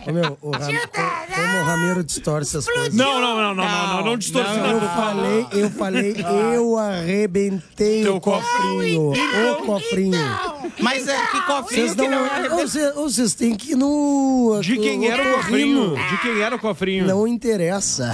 Ô, meu, como o Ramiro distorce as coisas. Não distorce. Eu arrebentei o cofrinho. O cofrinho. Mas que cofrinho que não é... Vocês têm que ir no... De quem era o cofrinho? De quem era o cofrinho? Não interessa.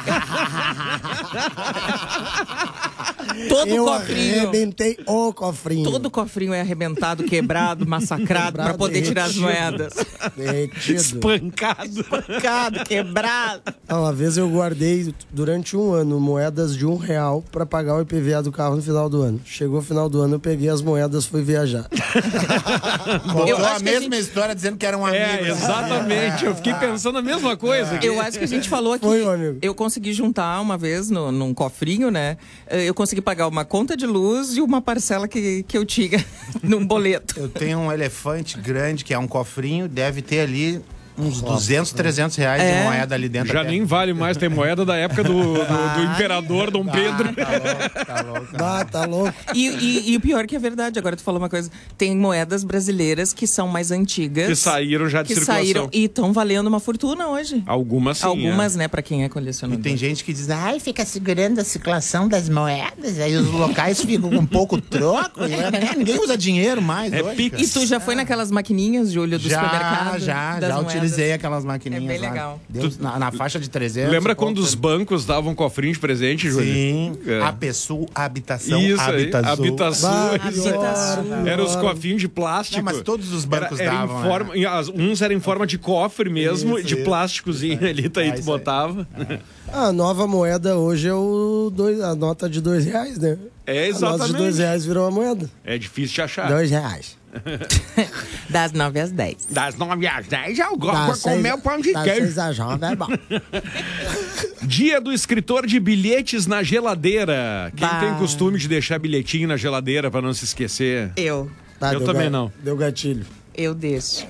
Todo cofrinho. Arrebentei o cofrinho. Todo cofrinho é arrebentado, quebrado, massacrado pra poder tirar as moedas. Derretido. Espancado, quebrado. Uma vez eu guardei durante um ano moedas de R$1 pra pagar o IPVA do carro no final do ano. Chegou o final do ano, eu peguei as moedas e fui viajar. Contou a mesma história dizendo que era um amigo. Exatamente. Eu fiquei pensando a mesma coisa. Aqui. Eu acho que a gente falou aqui. Foi, meu amigo. Eu consegui juntar uma vez num cofrinho, né? Eu consegui pagar uma conta de luz e uma parcela que eu tinha num boleto. Eu tenho um elefante grande que é um cofrinho, deve ter ali uns 200, 300 reais de moeda ali dentro. Já nem vale mais, tem moeda da época do imperador Dom Pedro. Tá louco. E o pior que é verdade, agora tu falou uma coisa, tem moedas brasileiras que são mais antigas. Que saíram já de circulação. E estão valendo uma fortuna hoje. Algumas sim. Algumas, né, pra quem é colecionador. E tem gente que diz, fica segurando a circulação das moedas, aí os locais ficam com pouco troco, ninguém usa dinheiro mais hoje. Pix. E tu já foi naquelas maquininhas, Júlio, do supermercado? Já utilizei aquelas maquininhas. É bem legal. Na faixa de 300. Lembra quando os bancos davam cofrinho de presente, Júlio? Sim. A pessoa, habitação, Isso habitações. Eram os cofrinhos de plástico. Não, mas todos os bancos davam. Uns eram em forma de cofre mesmo, de plásticozinho ali, tá aí tu botava. A nova moeda hoje é a nota de R$2, né? Exatamente. A nota de R$2 virou uma moeda. É difícil de achar. R$2. Das 9 às 10. Das 9 às 10 eu gosto de comer o pão de queijo. 6 às 9 é bom. Dia do escritor de bilhetes na geladeira. Quem tem costume de deixar bilhetinho na geladeira pra não se esquecer? Eu também não. Deu gatilho. Eu deixo.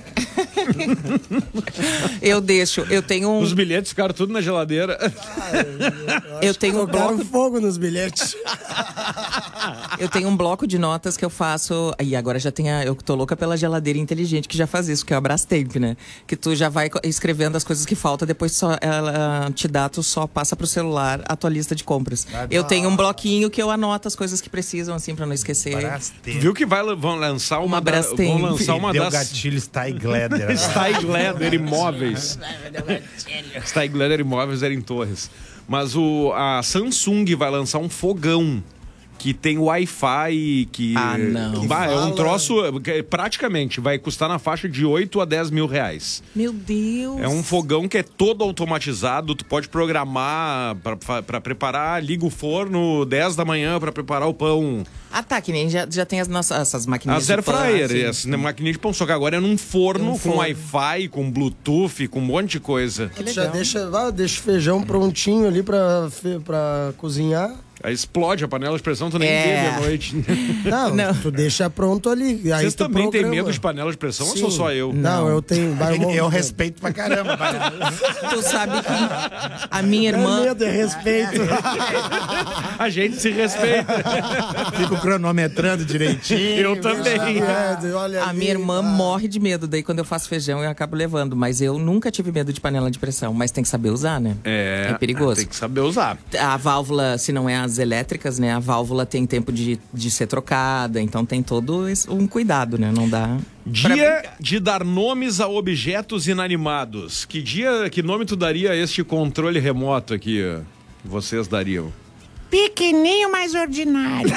Eu tenho Os bilhetes ficaram tudo na geladeira. Eu tenho um bloco... fogo nos bilhetes. Eu tenho um bloco de notas que eu faço. E agora já tem eu tô louca pela geladeira inteligente que já faz isso, que é o Brastemp, né? Que tu já vai escrevendo as coisas que faltam, depois ela te dá, tu só passa pro celular a tua lista de compras. Eu tenho um bloquinho que eu anoto as coisas que precisam, assim, pra não esquecer. Tu viu que vão lançar uma Brastemp. Vão lançar uma Deu das... gatilho Steigleder. Steigleder Imóveis. Steigleder Imóveis era em Torres. Mas a Samsung vai lançar um fogão que tem Wi-Fi, que... não. É um troço, praticamente, vai custar na faixa de 8 a 10 mil reais. Meu Deus! É um fogão que é todo automatizado, tu pode programar pra preparar, liga o forno 10 da manhã pra preparar o pão. Ah, tá, que nem já tem essas maquininhas de pão. As air fryer, essa maquininha de pão, só que agora é num forno com Wi-Fi, com Bluetooth, com um monte de coisa. Já deixa o feijão prontinho ali pra cozinhar. Aí explode a panela de pressão, tu nem vê à noite. Não, tu deixa pronto ali. Aí vocês também têm medo de panela de pressão ou sou só eu? Não, eu tenho. Eu respeito pra caramba. Tu sabe que a minha irmã... É medo, é respeito. A gente se respeita. Fico cronometrando direitinho. Eu também. A minha irmã morre de medo. Daí quando eu faço feijão eu acabo levando. Mas eu nunca tive medo de panela de pressão. Mas tem que saber usar, né? É perigoso. Tem que saber usar. A válvula, se não é as elétricas, né? A válvula tem tempo de ser trocada, então tem todo um cuidado, né? Não dá... Dia de dar nomes a objetos inanimados. Que nome tu daria a este controle remoto aqui? Vocês dariam? Pequenininho, mais ordinário.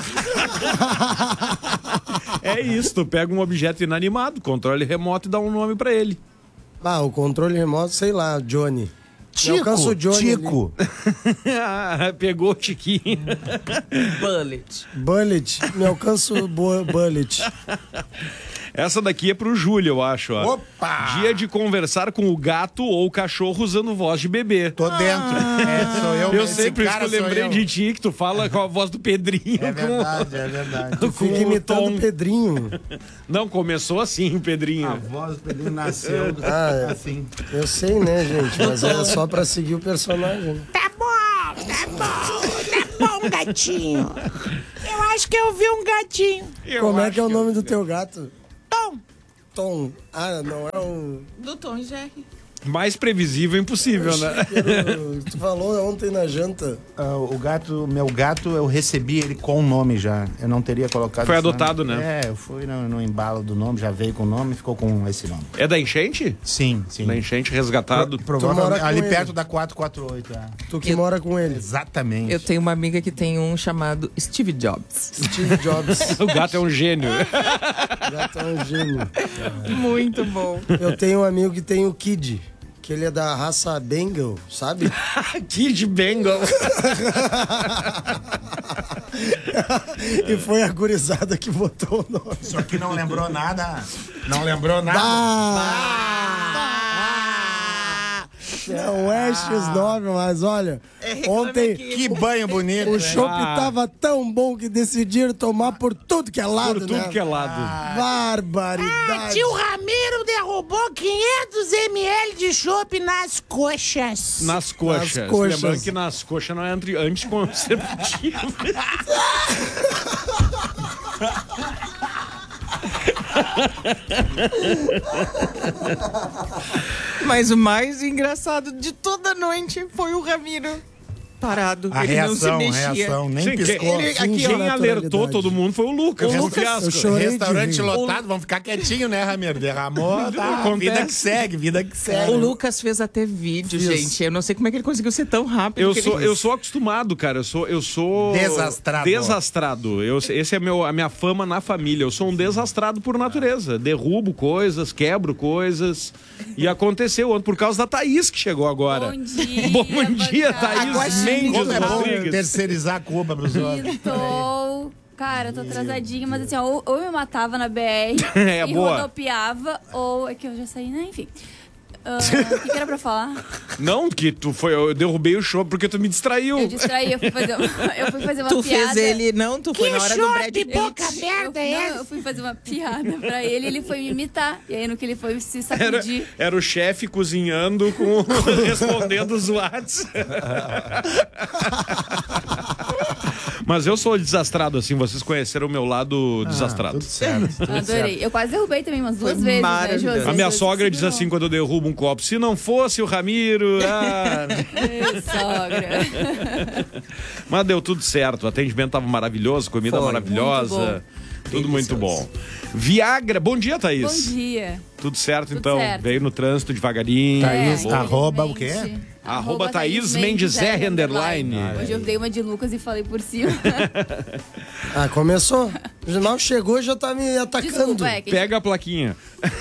É isso, tu pega um objeto inanimado, controle remoto e dá um nome pra ele. O controle remoto, sei lá, Johnny. Tico. Pegou o Tiquinho. Bullet. Me alcanço Bullet. Essa daqui é pro Júlio, eu acho. Ó. Opa! Dia de conversar com o gato ou o cachorro usando voz de bebê. Tô dentro. Sou eu. Eu sempre que eu lembrei de ti, que tu fala com a voz do Pedrinho. É verdade. Tu fica imitando o Pedrinho. Não, começou assim, o Pedrinho. A voz do Pedrinho nasceu assim. Eu sei, né, gente? Mas é só pra seguir o personagem. Tá bom, gatinho. Eu acho que eu vi um gatinho. Como é que é o nome do teu gato? Tom. Tom. Ah, não é o... Do Tom e Jerry. Mais previsível impossível, né? Tu falou ontem na janta. Meu gato, eu recebi ele com o nome já. Eu não teria colocado. Foi esse adotado, nome. né? Eu fui no embalo do nome, já veio com o nome, ficou com esse nome. É da enchente? Sim. Da enchente resgatado. Provavelmente ali ele. perto da 448. Tu que mora com ele. Exatamente. Eu tenho uma amiga que tem um chamado Steve Jobs. Steve Jobs. O gato é um gênio. Gato é um gênio. Muito bom. Eu tenho um amigo que tem o Kid. Que ele é da raça Bengal, sabe? Kid Bengal. E foi a gurizada que botou o nome. Só que não lembrou nada. Não lembrou nada. Não é X9, mas olha, ontem Que banho bonito. o chopp tava tão bom que decidiram tomar por tudo que é lado, Por tudo né? que é lado. Barbaridade. Tio Ramiro derrubou 500 ml de chopp nas coxas. Nas coxas. Nas coxas. Lembrando que nas coxas não é anticonceptivo. Mas o mais engraçado de toda a noite foi o Ramiro. Parado. A ele reação, não se mexia. reação, nem Sim, piscou. Quem alertou todo mundo foi o Lucas. Eu no fiasco. eu chorei de Restaurante rir. lotado, vamos ficar quietinho, né, Ramiro? Derramou, tá. Acontece. Vida que segue, vida que segue. O Lucas fez até vídeo, gente. Eu não sei como é que ele conseguiu ser tão rápido. Eu sou acostumado, cara. Eu sou Desastrado. Desastrado. Esse é a minha fama na família. Eu sou um desastrado por natureza. Derrubo coisas, quebro coisas. E aconteceu ontem por causa da Thaís que chegou agora. Bom dia. Bom dia, bancada. Thaís Mendes Como é bom Rodrigues. terceirizar a culpa pros outros. Estou... Cara, eu tô atrasadinha, mas assim, ó, ou eu me matava na BR É, e boa. rodopiava, ou é que eu já saí, né? Enfim. O que era pra falar? Não, que eu derrubei o show porque tu me distraiu. Eu distraí, eu fui fazer uma Tu piada. fez ele... Não, tu foi na hora do Brad chope, Pitt. boca aberta é essa? Eu fui fazer uma piada pra ele e ele foi me imitar. E aí, no que ele foi se sacudir... Era o chefe cozinhando respondendo os WhatsApp. Mas eu sou desastrado, assim. Vocês conheceram o meu lado desastrado. Tudo certo. Tudo Adorei. Eu quase derrubei também umas duas Foi vezes, né, maravilhoso. José? A minha Você sogra diz segurou. assim quando eu derrubo um copo: se não fosse o Ramiro. Ei, sogra. Mas deu tudo certo. O atendimento tava maravilhoso, comida Foi. maravilhosa. Tudo muito bom. Viagra, bom dia, Thaís. Bom dia. Tudo certo, Tudo então. certo. Veio no trânsito devagarinho. Thaís, Bom. arroba o quê? infelizmente. Arroba Thaís Mendes R _. Hoje eu dei uma de Lucas e falei por cima. Ah, começou. Mal chegou e já tá me atacando. Desculpa, é que Pega a plaquinha.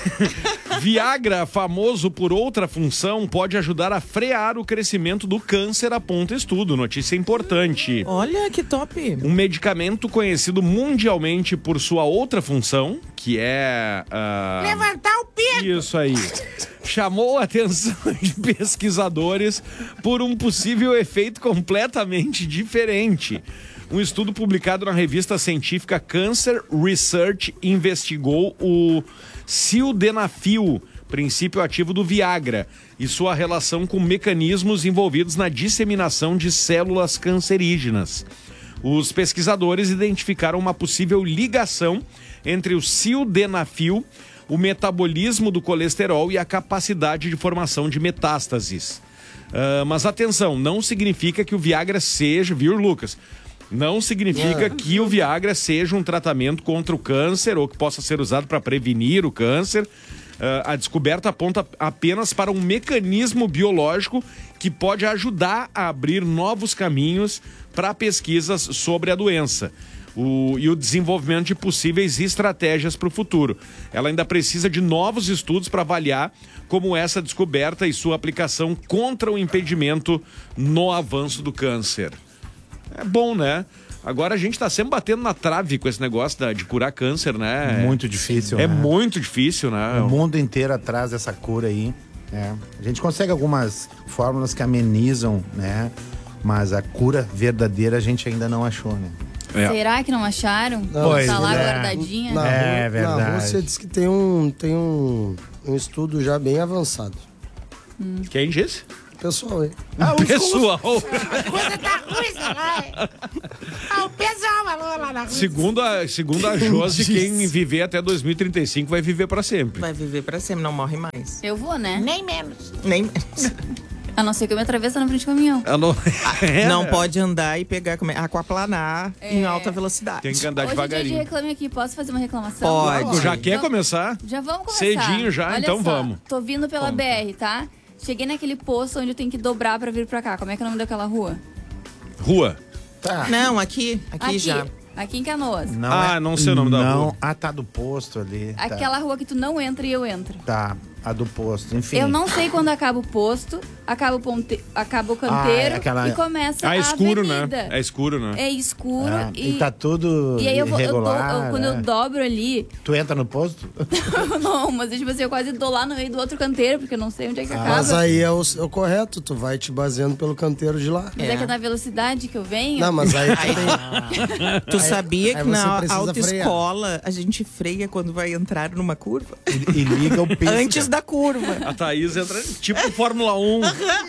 Viagra, famoso por outra função, pode ajudar a frear o crescimento do câncer, aponta estudo. Notícia importante. Olha que top. Um medicamento conhecido mundialmente por sua outra função, que é... Levantar o pinto. Isso aí. Chamou a atenção de pesquisadores por um possível efeito completamente diferente. Um estudo publicado na revista científica Cancer Research investigou o sildenafil, princípio ativo do Viagra, e sua relação com mecanismos envolvidos na disseminação de células cancerígenas. Os pesquisadores identificaram uma possível ligação entre o sildenafil, o metabolismo do colesterol e a capacidade de formação de metástases. Mas atenção, não significa que o Viagra seja, viu, Lucas? Não significa que o Viagra seja um tratamento contra o câncer ou que possa ser usado para prevenir o câncer. A descoberta aponta apenas para um mecanismo biológico que pode ajudar a abrir novos caminhos para pesquisas sobre a doença. E o desenvolvimento de possíveis estratégias para o futuro. Ela ainda precisa de novos estudos para avaliar como essa descoberta e sua aplicação contra o impedimento no avanço do câncer. É bom, né? Agora a gente tá sempre batendo na trave com esse negócio de curar câncer, né? Muito difícil, É né? muito difícil, né? O mundo inteiro atrás dessa cura aí. Né? A gente consegue algumas fórmulas que amenizam, né? Mas a cura verdadeira a gente ainda não achou, né? Será que não acharam? Pois Tá lá é. guardadinha? É Na verdade. Rússia diz que tem um estudo já bem avançado. Quem disse? pessoal aí. Pessoal, A coisa tá ruim, sei lá. O pessoal falou lá na rua. segundo a Josi, quem viver até 2035 vai viver pra sempre. Vai viver pra sempre, não morre mais. Eu vou, né? Nem menos. Nem... A não ser que eu me atravesse na frente do caminhão. Não pode andar e pegar, aquaplanar em alta velocidade. Tem que andar Hoje é dia de devagarinho. reclame aqui. Posso fazer uma reclamação? Pode. Já quer começar? Já vamos começar. Cedinho já, Olha então só, vamos. Tô vindo pela BR, tá? Cheguei naquele posto onde eu tenho que dobrar pra vir pra cá. Como é que é o nome daquela rua? Rua. Tá. Não, aqui já. Aqui em Canoas. Não sei o nome da rua. Ah, tá do posto ali. Tá. Aquela rua que tu não entra e eu entro. Tá, a do posto, enfim. Eu não sei quando acaba o posto, acaba o canteiro aquela- e começa a escuro, avenida. né? É escuro, né? É escuro E tá tudo E aí irregular. quando eu dobro ali, Tu entra no posto? não, mas tipo assim, eu quase dou lá no meio do outro canteiro, porque eu não sei onde é que acaba. Mas aí é o correto, tu vai te baseando pelo canteiro de lá. Mas é que na velocidade que eu venho. Não, mas aí tu tem... Tu sabia aí que você na precisa autoescola a gente freia quando vai entrar numa curva? E liga o pisca. Antes da curva. A Thaís entra tipo Fórmula 1.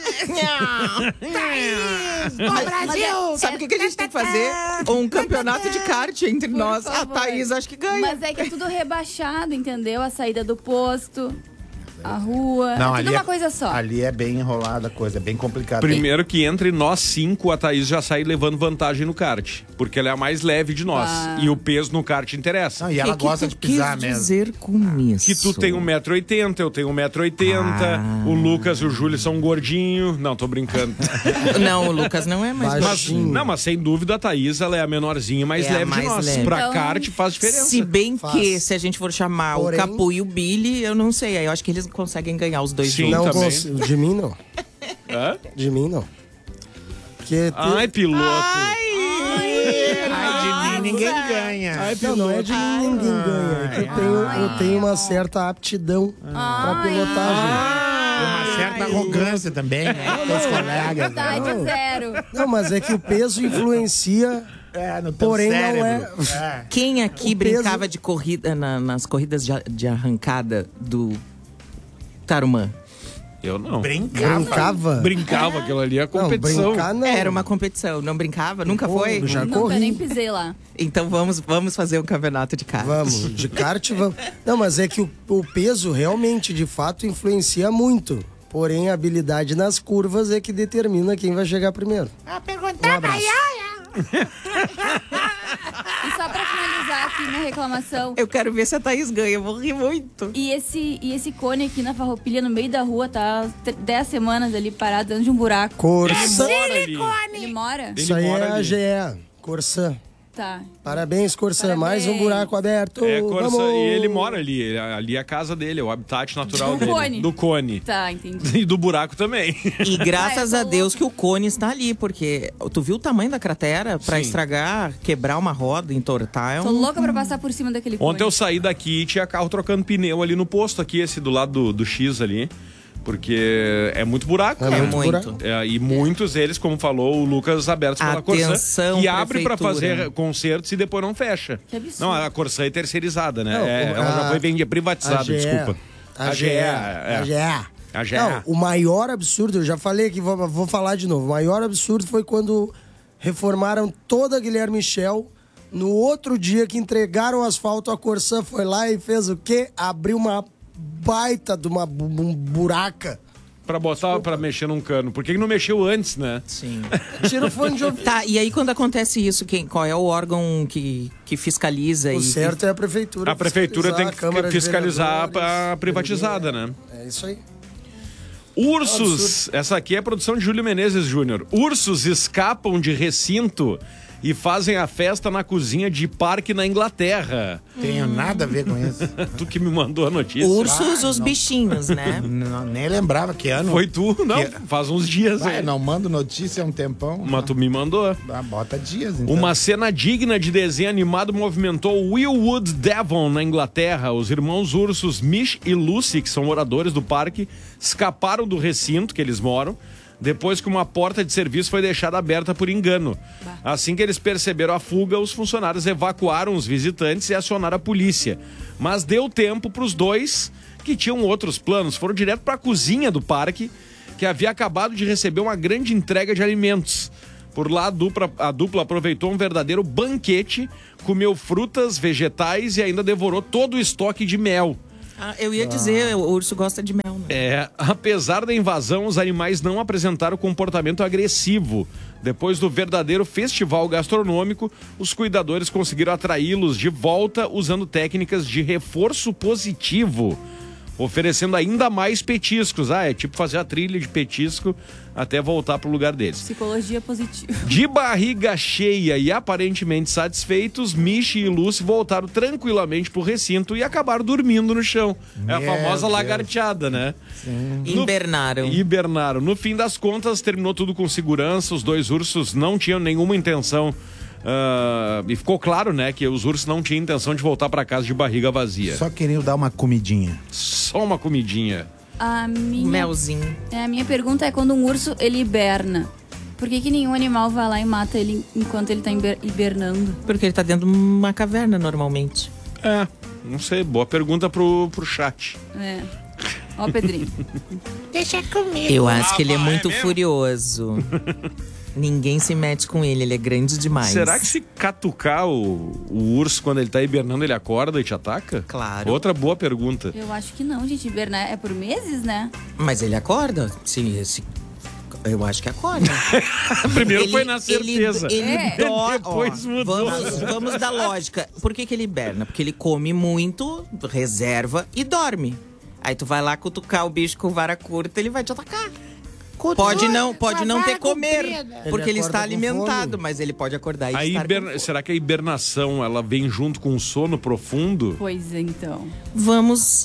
Ô, Brasil! Sabe o que a gente tem que fazer? Um campeonato de kart entre Por nós. A favor. Thaís acho que ganha. Mas é que é tudo rebaixado, entendeu? A saída do posto, a rua, Não, é ali tudo uma coisa só. Ali é bem enrolada a coisa, é bem complicado. Primeiro que entre nós 5, a Thaís já sai levando vantagem no kart. Porque ela é a mais leve de nós. E o peso no kart interessa. Não, e ela gosta de pisar quis mesmo. dizer com isso? Que tu tem 1,80m, eu tenho 1,80m, o Lucas e o Júlio são gordinhos. Não, tô brincando. Não, o Lucas não é mais Baixinho. Mas sem dúvida a Thaís, ela é a menorzinha, mais É a leve mais de nós. leve. Pra Então, kart faz diferença. Se bem Faz. que, se a gente for chamar Porém- o Capu e o Billy, eu não sei. Aí eu acho que eles conseguem ganhar os dois Sim. juntos. Não também. consigo. De mim, não. Hã? De mim, não. Porque Ai, piloto. Ai, de mim ninguém ganha. não é de mim ninguém ganha. É que eu tenho uma certa aptidão pra pilotagem. Uma certa arrogância também, né? Dos colegas. né? Idade zero. Não, mas é que o peso influencia, No teu porém cérebro. não é. Quem aqui O peso- brincava de corrida nas corridas de arrancada do Tarumã? Eu não. Brincava? Brincava, aquilo ali é Não, competição. brincar não. Era uma competição. Não brincava? Nunca Pô, foi? já Nunca corri. nem pisei lá. Então vamos fazer um campeonato de kart. Vamos, de kart vamos. Não, mas é que o peso realmente, de fato, influencia muito. Porém, a habilidade nas curvas é que determina quem vai chegar primeiro. A perguntar pra Yaya. E só pra finalizar aqui minha reclamação. Eu quero ver se a Thaís ganha. Eu vou rir muito. E esse cone aqui na Farroupilha, no meio da rua, tá 10 semanas ali parado dentro de um buraco. Corsã. Ele mora? Isso aí mora é a ali. GE. Corsã. Tá. Parabéns, Corsã. Parabéns. Mais um buraco aberto. É, Corsa, Vamos. e ele mora ali. Ali é a casa dele, é o habitat natural Do dele. cone. Do cone. Tá, entendi. E do buraco também. E graças Ah, eu a tô Deus que o cone está ali, porque tu viu o tamanho da cratera pra Sim. estragar, quebrar uma roda, entortar? É Tô um... louca pra passar por cima daquele cone. Ontem eu saí daqui e tinha carro trocando pneu ali no posto, aqui, esse do lado do X ali. Porque é muito buraco, É né? muito muito. buraco. E muitos deles, como falou o Lucas, abertos pela Corsã, Atenção, que abre pra prefeitura. fazer concertos e depois não fecha. Que absurdo. Não, a Corsã é terceirizada, né? Não, Ela já foi vendida, privatizada, desculpa. A GE. A GE. A GE. Não, o maior absurdo, eu já falei aqui, vou falar de novo. O maior absurdo foi quando reformaram toda a Guilherme Michel. No outro dia que entregaram o asfalto, a Corsã foi lá e fez o quê? Abriu uma baita de uma buraca. Pra botar, pra mexer num cano. Por que não mexeu antes, né? Sim. Tira o fone de ouvido. Tá, e aí quando acontece isso, qual é o órgão que fiscaliza? O certo é a prefeitura. A prefeitura tem a Câmara que de fiscalizar Vereadores, a privatizada, né? É isso aí. Ursos, essa aqui é a produção de Júlio Menezes Júnior. Ursos escapam de recinto e fazem a festa na cozinha de parque na Inglaterra. Tenho nada a ver com isso. Tu que me mandou a notícia. Ursos, os bichinhos, né? Não, nem lembrava que ano. Foi tu? Não, faz uns dias Vai, aí. não mando notícia há um tempão. Mas tu me mandou. Ah, bota dias, então. Uma cena digna de desenho animado movimentou Willwood Devon, na Inglaterra. Os irmãos ursos Mish e Lucy, que são moradores do parque, escaparam do recinto que eles moram depois que uma porta de serviço foi deixada aberta por engano. Assim que eles perceberam a fuga, os funcionários evacuaram os visitantes e acionaram a polícia. Mas deu tempo para os dois, que tinham outros planos, foram direto para a cozinha do parque, que havia acabado de receber uma grande entrega de alimentos. Por lá, a dupla aproveitou um verdadeiro banquete, comeu frutas, vegetais e ainda devorou todo o estoque de mel. Eu ia dizer, o urso gosta de mel, né? Apesar da invasão, os animais não apresentaram comportamento agressivo. Depois do verdadeiro festival gastronômico, os cuidadores conseguiram atraí-los de volta usando técnicas de reforço positivo, oferecendo ainda mais petiscos. É tipo fazer a trilha de petisco até voltar pro lugar deles. Psicologia positiva. De barriga cheia e aparentemente satisfeitos, Michi e Lucy voltaram tranquilamente pro recinto e acabaram dormindo no chão. É a famosa lagarteada, né? Hibernaram. No fim das contas, terminou tudo com segurança. Os dois ursos não tinham nenhuma intenção. E ficou claro, né, que os ursos não tinham intenção de voltar para casa de barriga vazia. Só queriam dar uma comidinha. Só uma comidinha. Melzinho. A minha pergunta é, quando um urso, ele hiberna, por que nenhum animal vai lá e mata ele enquanto ele tá hibernando? Porque ele tá dentro de uma caverna, normalmente. Não sei, boa pergunta pro chat. Ó, Pedrinho. Deixa comigo. Eu acho que ele é muito furioso. Ninguém se mete com ele, ele é grande demais. Será que se catucar o urso quando ele tá hibernando, ele acorda e te ataca? Claro. Outra boa pergunta. Eu acho que não, gente. Hibernar é por meses, né? Mas ele acorda? Eu acho que acorda. Primeiro foi na certeza. Depois mudou. Vamos da lógica. Por que ele hiberna? Porque ele come muito, reserva e dorme. Aí tu vai lá cutucar o bicho com vara curta, ele vai te atacar. Pode não ter comer, porque ele está alimentado, mas ele pode acordar e estar com... Será que a hibernação, ela vem junto com o sono profundo? Pois então. Vamos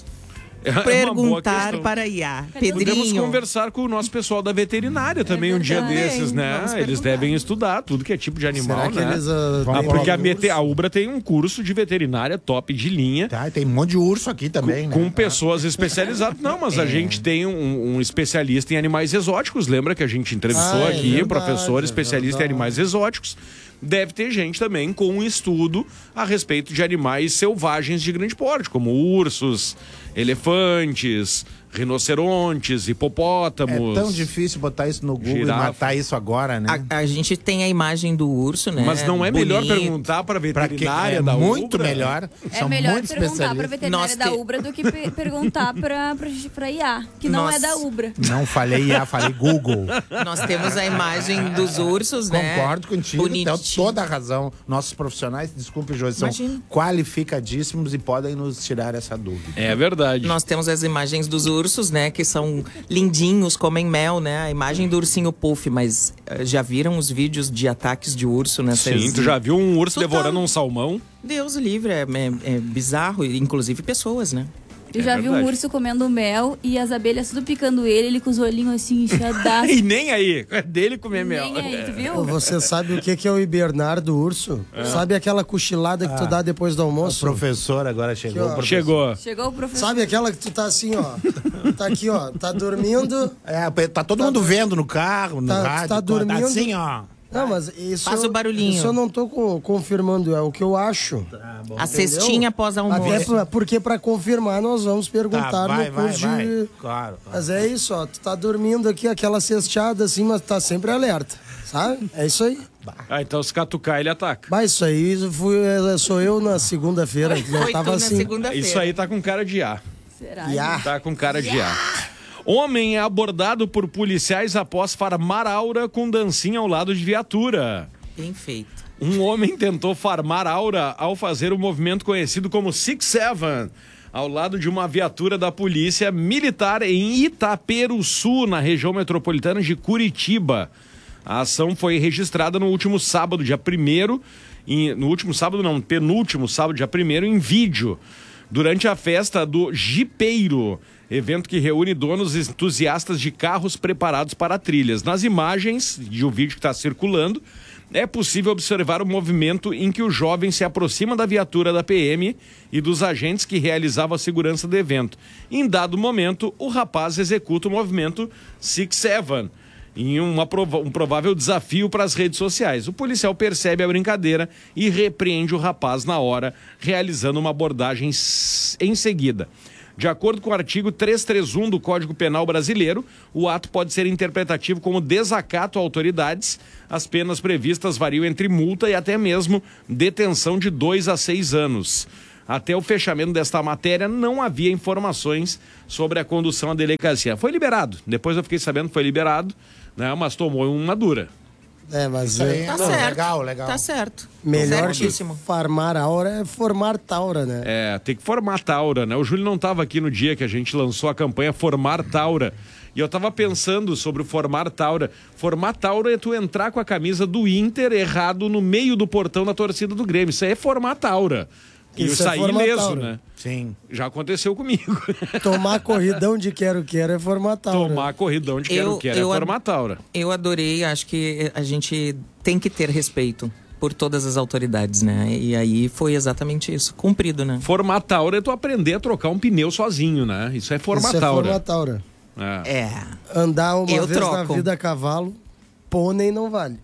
perguntar para Iá. Pedrinho. Podemos conversar com o nosso pessoal da veterinária também um dia desses, né? Eles devem estudar tudo que é tipo de animal, Será que né? eles, porque a Ubra tem um curso de veterinária top de linha. Tá, tem um monte de urso aqui também, com pessoas especializadas. Não, mas a gente tem um especialista em animais exóticos. Lembra que a gente entrevistou aqui, verdade, professor especialista em animais exóticos. Deve ter gente também com um estudo a respeito de animais selvagens de grande porte, como ursos, elefantes, rinocerontes, hipopótamos. É tão difícil botar isso no Google girafa. E matar isso agora, né? A gente tem a imagem do urso, né? Mas não é melhor Bonito. perguntar para a veterinária é da Ubra? Muito melhor. É São melhor muito perguntar pra veterinária da Ubra do que perguntar pra IA, que não é da Ubra. Não falei IA, falei Google. Nós temos a imagem dos ursos, né? Concordo contigo, Bonitinho. tem toda a razão. Nossos profissionais, desculpe, Josi, são qualificadíssimos e podem nos tirar essa dúvida. É verdade. Nós temos as imagens dos ursos, né? Que são lindinhos, comem mel, né? A imagem do ursinho Puff, mas já viram os vídeos de ataques de urso nessas... Sim, tu já viu um urso Total. devorando um salmão? Deus livre, é bizarro, inclusive pessoas, né? Eu já vi um urso comendo mel e as abelhas tudo picando ele com os olhinhos assim inchadaços. E nem aí, é dele comer mel. Nem aí, tu viu? Você sabe o que é o hibernar do urso? Sabe aquela cochilada que tu dá depois do O almoço? professor agora chegou. Aqui, ó. Chegou. Chegou o professor. Sabe aquela que tu tá assim, ó? Tá aqui, ó. Tá dormindo. Tá todo mundo vendo no carro, no rádio. Tá dormindo. Assim, ó. Não, mas isso... Faz o barulhinho. Isso eu não tô confirmando, é o que eu acho. A cestinha após almoço. Até porque pra confirmar nós vamos perguntar vai, no curso vai. de... Claro. Mas é isso, ó. Tu tá dormindo aqui, aquela cesteada assim, mas tá sempre alerta, sabe? É isso aí. Então se catucar, ele ataca. Mas isso aí sou eu na segunda-feira. Eu Foi tava tu assim. na segunda-feira. Isso aí tá com cara de A. Será? Ya. Tá com cara de A. Homem é abordado por policiais após farmar aura com dancinha ao lado de viatura. Bem feito. Um homem tentou farmar aura ao fazer um movimento conhecido como 6-7, ao lado de uma viatura da polícia militar em Itaperuçu, na região metropolitana de Curitiba. A ação foi registrada no último sábado, dia 1º, penúltimo sábado, dia 1º, em vídeo, durante a festa do Jipeiro, evento que reúne donos entusiastas de carros preparados para trilhas. Nas imagens de um vídeo que está circulando, é possível observar o movimento em que o jovem se aproxima da viatura da PM e dos agentes que realizavam a segurança do evento. Em dado momento, o rapaz executa o movimento 6-7, em um provável desafio para as redes sociais. O policial percebe a brincadeira e repreende o rapaz na hora, realizando uma abordagem em seguida. De acordo com o artigo 331 do Código Penal Brasileiro, o ato pode ser interpretativo como desacato a autoridades. As penas previstas variam entre multa e até mesmo detenção de 2 a 6 anos. Até o fechamento desta matéria, não havia informações sobre a condução à delegacia. Foi liberado. Depois eu fiquei sabendo que foi liberado, né? Mas tomou uma dura. Mas Tá certo. Legal. Tá certo. melhor que Certíssimo. farmar aura é formar taura, né? Tem que formar taura, né? O Júlio não estava aqui no dia que a gente lançou a campanha Formar Taura. E eu tava pensando sobre o formar taura. Formar taura é tu entrar com a camisa do Inter errado no meio do portão da torcida do Grêmio. Isso aí é formar taura. E eu Isso é saí formar ileso, taura. né? Sim. Já aconteceu comigo. Tomar corridão de quero-quero é formar taura. Tomar corridão de quero-quero é formar taura. Eu adorei, acho que a gente tem que ter respeito por todas as autoridades, né? E aí foi exatamente isso, cumprido, né? Formar taura é tu aprender a trocar um pneu sozinho, né? Isso é formar Isso é taura. formar taura. É. Andar uma Eu vez na troco. vida a cavalo, pônei não vale.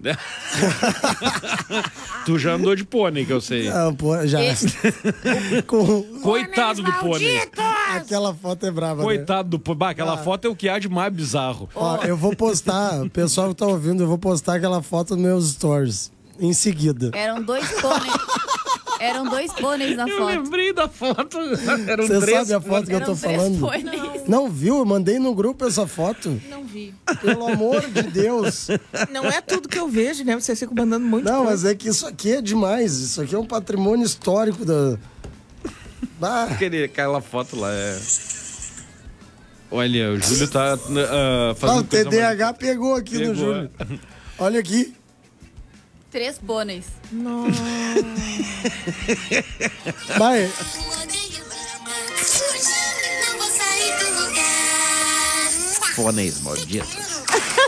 Tu já andou de pônei, que eu sei. Não, pô, já. Com... Coitado do pônei. Aquela foto é brava, né? Coitado do pônei. Bah, aquela foto é o que há de mais bizarro. Ó, eu vou postar, o pessoal que tá ouvindo, eu vou postar aquela foto nos meus stories. Em seguida. Eram 2 pôneis. Eram 2 pôneis na Eu foto. lembrei da foto. Eram Você 3 sabe a foto que eu tô Eram 3 falando? pôneis. Não viu? Eu mandei no grupo essa foto. Não vi. Pelo amor de Deus. Não é tudo que eu vejo, né? Vocês ficam mandando muito. Não, mas é que isso aqui é demais. Isso aqui é um patrimônio histórico da... Bah. Aquela foto lá é... Olha, o Júlio tá Ah, fazendo o coisa TDAH pegou aqui no Pegou. Júlio. Olha aqui. 3 pôneis. Vai. Pôneis malditos.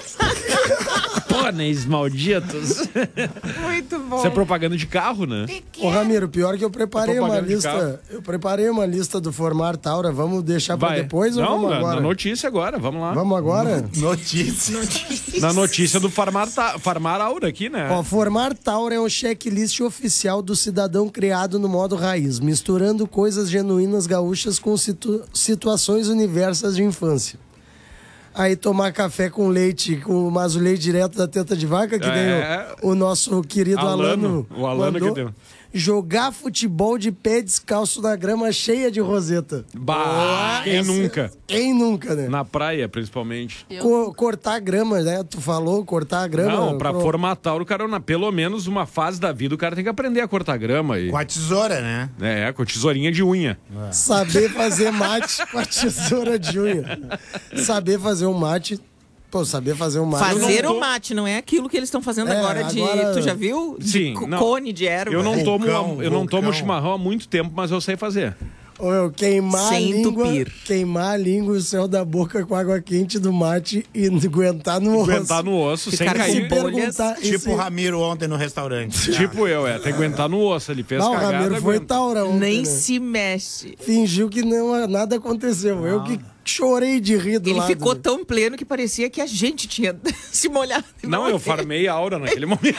Pôneis malditos. Muito bom. Isso é propaganda de carro, né? Ô, Ramiro, pior que eu preparei uma Propaganda de carro. lista. Eu preparei uma lista do Formar Taura. Vamos deixar pra Vai. depois ou Não, vamos agora? na notícia agora, vamos lá. Vamos agora? Notícia. Na notícia do Farmar Aura aqui, né? Ó, Formar Taura é um checklist oficial do cidadão criado no modo raiz, misturando coisas genuínas gaúchas com situações universas de infância. Aí tomar café com leite, mas o leite direto da teta de vaca, que nem o nosso querido Alano. O Alano mandou. que deu. Jogar futebol de pé descalço na grama cheia de roseta. Bah, quem nunca? Quem nunca, né? Na praia, principalmente. Cortar a grama, né? Tu falou, cortar a grama. Não, pra formatar o cara, pelo menos uma fase da vida, o cara tem que aprender a cortar grama. Com a tesoura, né? Com a tesourinha de unha. Saber fazer mate com a tesoura de unha. Saber fazer um mate. Pô, saber fazer um mate. Fazer o mate, não é aquilo que eles estão fazendo agora de... Tu já viu? Sim, não. Cone de erva. Eu não tomo, Vulcão. tomo chimarrão há muito tempo, mas eu sei fazer. Ou eu queimar Sem a língua, entupir. queimar a língua e o céu da boca com água quente do mate e aguentar no osso. Aguentar no osso, sem Ficar com cair. bolhas. Tipo o Ramiro ontem no restaurante. Tipo eu, tem que aguentar no osso. Ele fez Não, o cagada. Ramiro foi aguenta. taura ontem, Nem né? se mexe. Fingiu que não, nada aconteceu. Eu que chorei de rir do Ele lado. ficou tão pleno que parecia que a gente tinha se molhado. Não, eu farmei a aura naquele momento.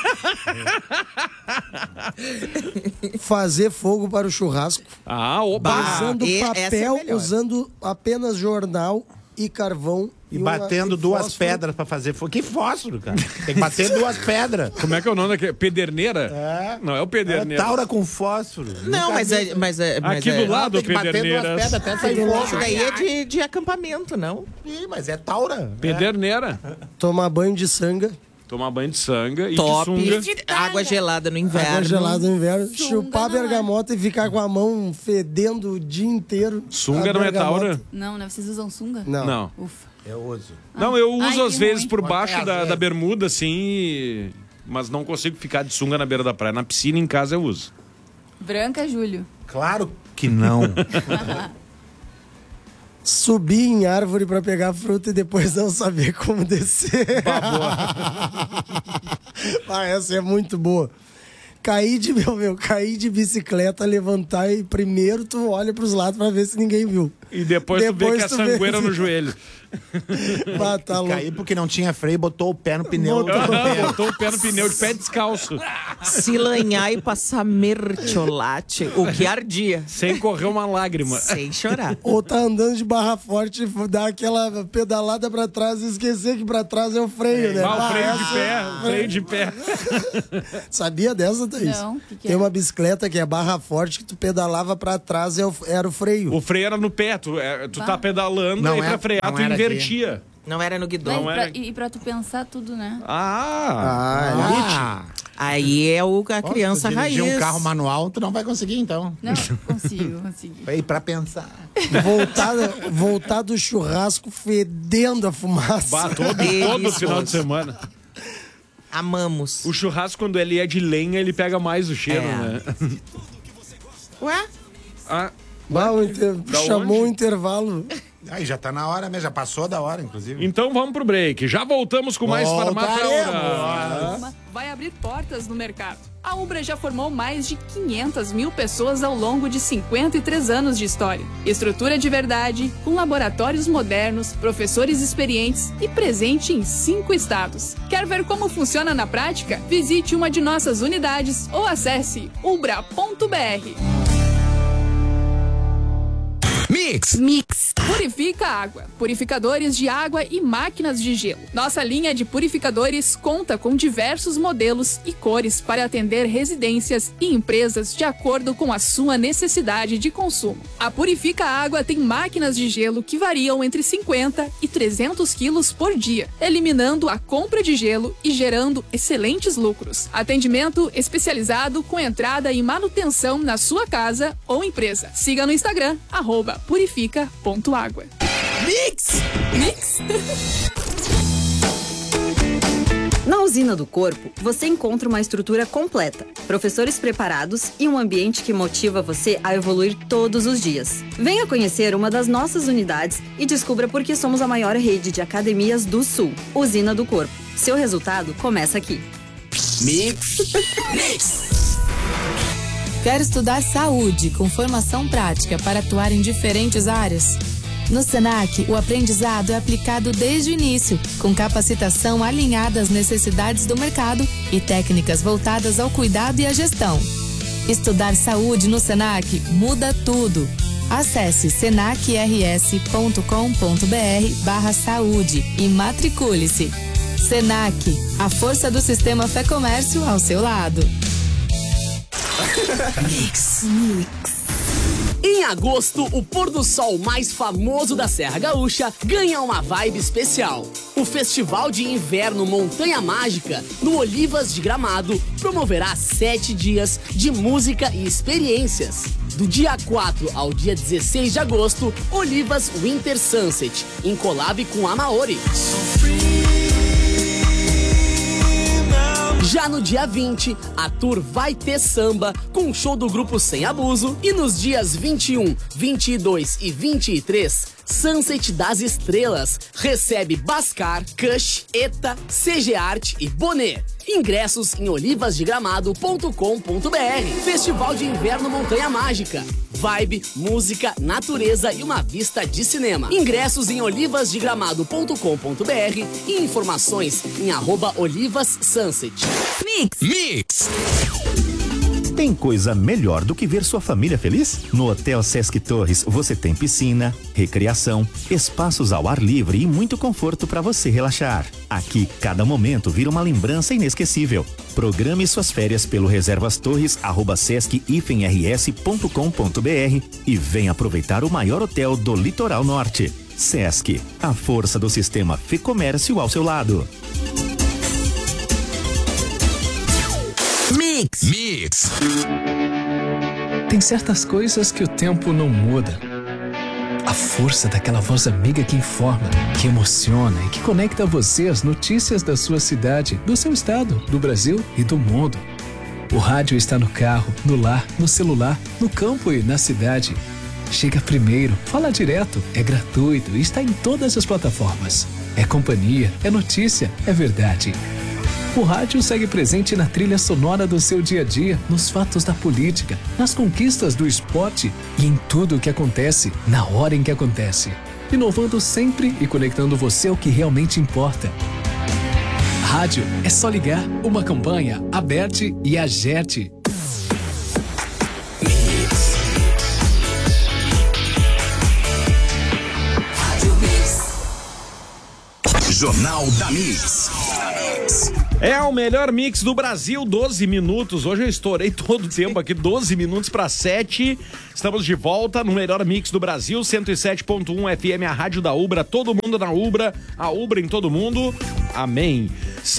Fazer fogo para o churrasco. Oba! Usando essa é papel, melhor. usando apenas jornal e carvão. E batendo duas fósforo. pedras pra fazer fogo. Que fósforo, cara. Tem que bater 2 pedras. Como é que é o nome daquele? Pederneira? Não, é o Pederneira. Taura com fósforo. Não, Nunca vi. mas Aqui do lado, Tem que bater 2 Pederneiras. pedras até sair Isso fogo. daí é de acampamento, não? Ih, mas é taura. Pederneira. Tomar banho de sanga. Tomar banho de sanga e Top. de sunga. Água gelada no inverno. Água gelada no inverno. Sunga Chupar não é. bergamota e ficar com a mão fedendo o dia inteiro. Sunga A não é bergamota. taura? Não, né? Vocês usam sunga? Não. Ufa. Eu uso. Não, eu uso Ai, às que vezes ruim. por baixo Às da vezes. bermuda, assim, mas não consigo ficar de sunga na beira da praia. Na piscina, em casa, eu uso. Branca, Júlio. Claro que não. Subir em árvore pra pegar fruta e depois não saber como descer. Essa é muito boa. Cair de bicicleta, levantar e primeiro tu olha pros lados pra ver se ninguém viu. E depois tu vê que é tu vê sangueira se- no joelho. Tá louco. Caí porque não tinha freio, botou o pé no pneu. Botou o pé no pneu de pé descalço. Se lanhar e passar mertiolate, o que ardia. Sem correr uma lágrima. Sem chorar. Ou tá andando de barra forte e dar aquela pedalada pra trás e esquecer que pra trás é o freio, né? O freio de pé. Sabia dessa, Thaís? Não, que Tem é? uma bicicleta que é barra forte que tu pedalava pra trás e era o freio. O freio era no pé, tu tá pedalando Não e pra é- frear não tu era invertia. Não era no guidão. Mas e pra tu pensar tudo, né? Aí é a criança tu raiz. dirigir um carro manual, tu não vai conseguir, então. Não, consigo. Aí, pra pensar. Voltar do churrasco fedendo a fumaça. Todo final de semana. Amamos. O churrasco, quando ele é de lenha, ele pega mais o cheiro, né? Ué? Chamou o intervalo. Aí já tá na hora mesmo, já passou da hora, inclusive. Então vamos pro break. Já voltamos com mais Farmácia Aura. Vai abrir portas no mercado. A Ubra já formou mais de 500 mil pessoas ao longo de 53 anos de história. Estrutura de verdade, com laboratórios modernos, professores experientes e presente em 5 estados. Quer ver como funciona na prática? Visite uma de nossas unidades ou acesse ubra.br. Mix. Purifica a água. Purificadores de água e máquinas de gelo. Nossa linha de purificadores conta com diversos modelos e cores para atender residências e empresas de acordo com a sua necessidade de consumo. A Purifica Água tem máquinas de gelo que variam entre 50 e 300 quilos por dia, eliminando a compra de gelo e gerando excelentes lucros. Atendimento especializado com entrada e manutenção na sua casa ou empresa. Siga no Instagram, @purifica.água. Mix. Na Usina do Corpo, você encontra uma estrutura completa, professores preparados e um ambiente que motiva você a evoluir todos os dias. Venha conhecer uma das nossas unidades e descubra por que somos a maior rede de academias do Sul. Usina do Corpo. Seu resultado começa aqui. Mix. Quer estudar saúde com formação prática para atuar em diferentes áreas? No Senac, o aprendizado é aplicado desde o início, com capacitação alinhada às necessidades do mercado e técnicas voltadas ao cuidado e à gestão. Estudar saúde no Senac muda tudo. Acesse senacrs.com.br/saúde e matricule-se. Senac, a força do sistema Fé Comércio ao seu lado. Mix. Em agosto, o pôr do sol mais famoso da Serra Gaúcha ganha uma vibe especial. O Festival de Inverno Montanha Mágica, no Olivas de Gramado, promoverá 7 dias de música e experiências. Do dia 4 ao dia 16 de agosto, Olivas Winter Sunset, em collab com a Maori. Já no dia 20, a tour vai ter samba com o show do grupo Sem Abuso. E nos dias 21, 22 e 23, Sunset das Estrelas recebe Bascar, Kush, Eta, CG Art e Bonet. Ingressos em olivasdegramado.com.br. Festival de Inverno Montanha Mágica. Vibe, música, natureza e uma vista de cinema. Ingressos em olivasdegramado.com.br e informações em @olivassunset. Mix. Tem coisa melhor do que ver sua família feliz? No Hotel Sesc Torres você tem piscina, recreação, espaços ao ar livre e muito conforto para você relaxar. Aqui, cada momento vira uma lembrança inesquecível. Programe suas férias pelo reservastorres@sesc-rs.com.br e venha aproveitar o maior hotel do litoral norte. Sesc, a força do sistema Fê Comércio ao seu lado. Mix. Tem certas coisas que o tempo não muda. A força daquela voz amiga que informa, que emociona e que conecta você às notícias da sua cidade, do seu estado, do Brasil e do mundo. O rádio está no carro, no lar, no celular, no campo e na cidade. Chega primeiro, fala direto, é gratuito e está em todas as plataformas. É companhia, é notícia, é verdade. O rádio segue presente na trilha sonora do seu dia a dia, nos fatos da política, nas conquistas do esporte e em tudo o que acontece, na hora em que acontece. Inovando sempre e conectando você ao que realmente importa. rádio é só ligar uma campanha, Aberte e Agerte. Jornal da Mix. É o melhor mix do Brasil, 12 minutos. Hoje eu estourei todo o tempo aqui, 12 minutos para 7. Estamos de volta no melhor mix do Brasil, 107.1 FM, a rádio da Ubra. Todo mundo na Ubra, a Ubra em todo mundo. Amém.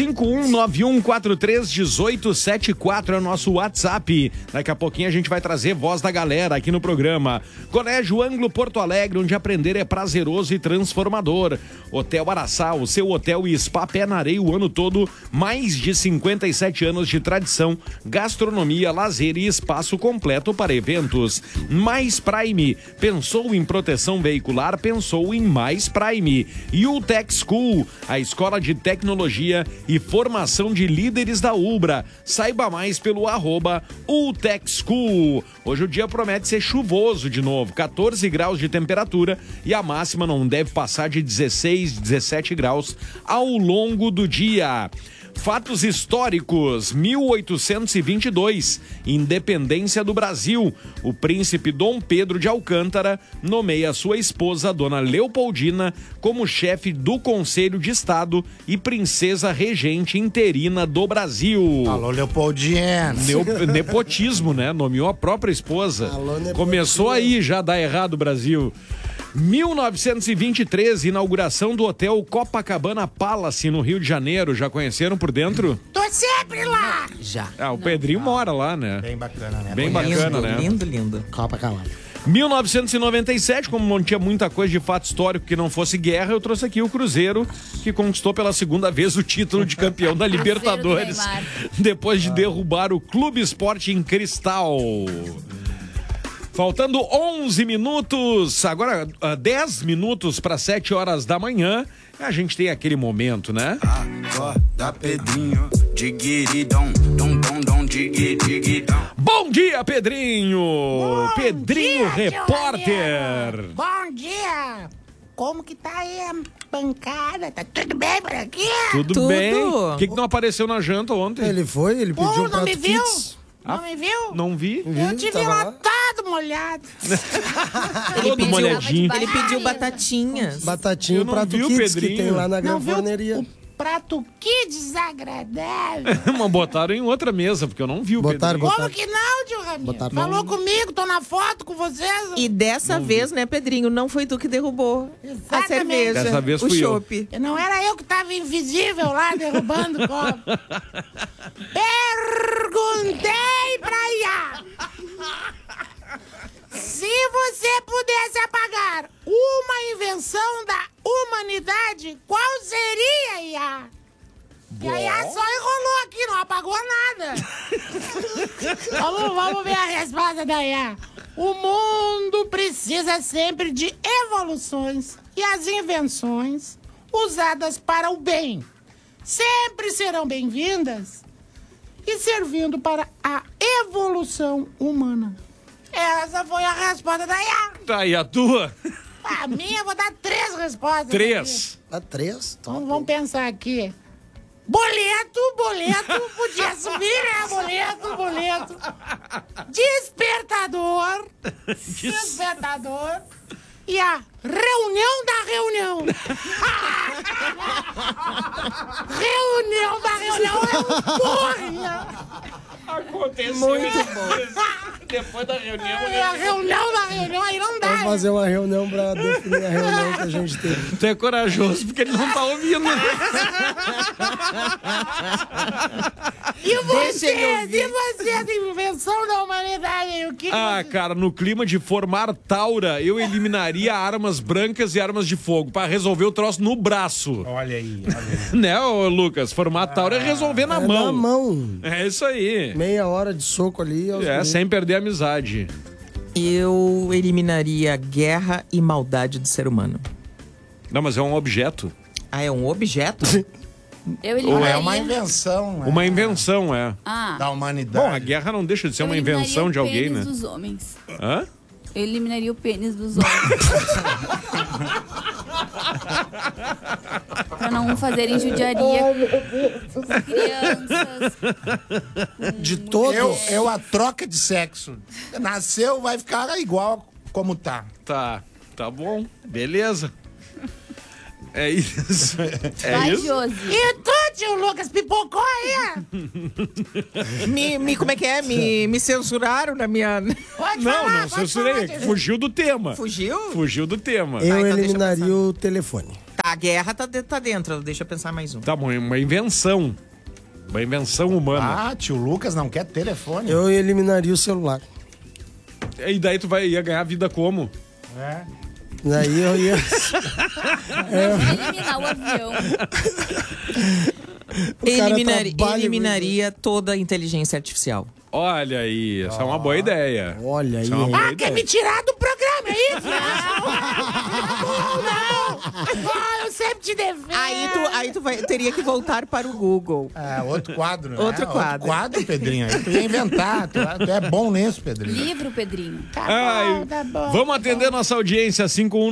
5191431874 é o nosso WhatsApp. Daqui a pouquinho a gente vai trazer voz da galera aqui no programa. Colégio Anglo Porto Alegre, onde aprender é prazeroso e transformador. Hotel Araçá, o seu hotel e spa pé na areia o ano todo. Mais de 57 anos de tradição, gastronomia, lazer e espaço completo para eventos. Mais Prime, pensou em proteção veicular, pensou em Mais Prime. E o Tech School, a escola de tecnologia e formação de líderes da Ubra. Saiba mais pelo @UTechSchool. Hoje o dia promete ser chuvoso de novo, 14 graus de temperatura e a máxima não deve passar de 16, 17 graus ao longo do dia. Fatos históricos, 1822, independência do Brasil. O príncipe Dom Pedro de Alcântara nomeia sua esposa, Dona Leopoldina, como chefe do Conselho de Estado e princesa regente interina do Brasil. Alô, Leopoldina. Nepotismo, né? Nomeou a própria esposa. Alô, começou aí já a dar errado o Brasil. 1923, inauguração do Hotel Copacabana Palace, no Rio de Janeiro. Já conheceram por dentro? Tô sempre lá! Já. Ah, o Pedrinho mora lá, né? Bem bacana, né? Bem bacana, né? Lindo, lindo. Copacabana. 1997, como não tinha muita coisa de fato histórico que não fosse guerra, eu trouxe aqui o Cruzeiro, que conquistou pela segunda vez o título de campeão da Libertadores, depois de derrubar o Clube Esporte em Cristal. Faltando 11 minutos, agora 10 minutos para 7 horas da manhã, a gente tem aquele momento, né? Acorda, Pedrinho, diguiridom, dom, dom, dom, diguiridom. Bom dia, Pedrinho! Bom Pedrinho dia, Repórter! Bom dia! Como que tá aí a bancada? Tá tudo bem por aqui? Tudo bem? O que não apareceu na janta ontem? Ele pediu um não prato me viu? fix. Não me viu? Não vi. Eu tive lá todo molhado. Todo molhadinho. Ele pediu batatinhas. Batatinha, Eu o não prato vi o kids que Pedrinho. tem lá na Não viu Granforneria. o prato que desagradável. Mas botaram em outra mesa, porque eu não vi o Botaram, Pedrinho. Como que não, tio Ramiro? Botaram. Falou comigo, tô na foto com vocês. E dessa vez, né, Pedrinho, não foi tu que derrubou a Exatamente. cerveja, Dessa vez o fui eu. chopp. Não era eu que tava invisível lá derrubando o copo. Perguntei pra Iá. Se você pudesse apagar uma invenção da humanidade, qual seria, Iá? E a Iá só enrolou aqui, não apagou nada. vamos ver a resposta da Iá. O mundo precisa sempre de evoluções e as invenções usadas para o bem sempre serão bem-vindas e servindo para a evolução humana. Essa foi a resposta da Iá. Tá aí a tua? A minha, eu vou dar 3 respostas. 3. Dá 3? Então vamos pensar aqui. Boleto, podia subir, né? Boleto. Despertador. E a reunião da reunião. Reunião da reunião é um porra. Aconteceu. Muito bom. Depois da reunião. A reunião da reunião aí não dá. Vamos fazer uma reunião pra definir a reunião que a gente teve. Tu é corajoso porque ele não tá ouvindo. E vocês, invenção da humanidade, o que vocês... Cara, no clima de formar Taura, eu eliminaria armas brancas e armas de fogo pra resolver o troço no braço. Olha aí. Né, ô Lucas? Formar Taura é resolver na mão. Na mão. É isso aí. Meia hora de soco ali. Sem perder a amizade. Eu eliminaria guerra e maldade do ser humano. Não, mas é um objeto. Ah, é um objeto? Eu Ou eliminaria... é uma invenção, né? Uma invenção, é. Da humanidade. Bom, a guerra não deixa de ser Eu uma invenção de alguém, eliminaria né? o pênis dos homens. Hã? Eu eliminaria o pênis dos homens. Pra não fazerem judiaria com crianças. De todo. Eu a troca de sexo. Nasceu, vai ficar igual como tá. Tá bom. Beleza. É isso. Vai, isso? Josi. E tu, tio Lucas, pipocou aí? Como é que é? Me censuraram na minha... Não censurei. Fugiu do tema. Fugiu? Fugiu do tema. Eu então eliminaria o telefone. Tá, a guerra tá dentro. Deixa eu pensar mais um. Tá bom, uma invenção. Uma invenção humana. Ah, tio Lucas não quer telefone. Eu eliminaria o celular. E daí tu ia ganhar vida como? Daí eu ia... Eliminar o avião. Eliminaria toda a inteligência artificial. Olha aí, essa é uma boa ideia. Olha aí. Quer me tirar do programa, é isso? Não! Eu sempre te defendo. Aí tu teria que voltar para o Google. Outro quadro, né? Outro quadro. Outro quadro, Pedrinho. Aí tu ia inventar. Tu é bom nisso, Pedrinho. Livro, Pedrinho. Tá bom. Vamos atender nossa audiência,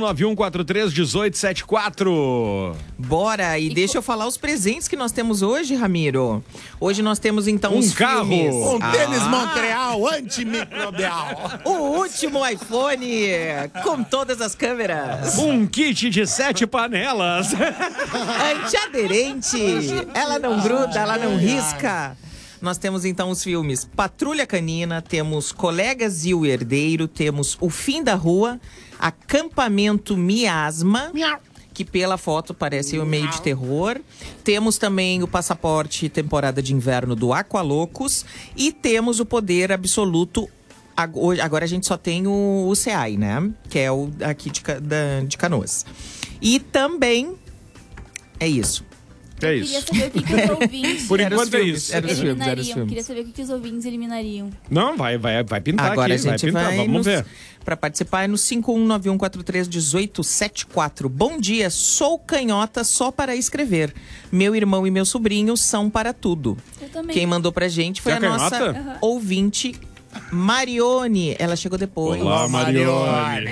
5191431874. Bora, e deixa eu falar os presentes que nós temos hoje, Ramiro. Hoje nós temos, então, os carro. filmes. Tênis Montreal antimicrobial. O último iPhone com todas as câmeras. Um kit de 7 panelas. Antiaderente. Ela não gruda, ela não risca. Nós temos então os filmes Patrulha Canina, temos Colegas e o Herdeiro, temos O Fim da Rua, Acampamento Miasma, que pela foto parece um meio de terror. Temos também o Passaporte Temporada de Inverno do Aqualocos e temos o Poder Absoluto. Agora a gente só tem o CEAI, né? Que é o aqui de Canoas. E também é isso. É Queria isso. saber o que os ouvintes Por enquanto é isso. eliminariam. Queria saber o que os ouvintes eliminariam. Não, vai pintar Agora aqui, a gente vai pintar, vamos ver. Para participar é no 5191431874. Bom dia, sou canhota só para escrever. Meu irmão e meu sobrinho são para tudo. Eu também. Quem mandou pra gente foi Você é a nossa canhota? ouvinte Marione. Ela chegou depois. Olá, Marione.